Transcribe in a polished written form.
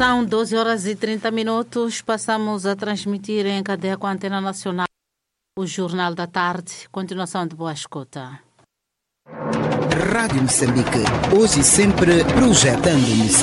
São 12 horas e 30 minutos. Passamos a transmitir em cadeia com a Antena Nacional o Jornal da Tarde. Continuação de boa escuta. Rádio Moçambique, hoje e sempre projetando Moçambique.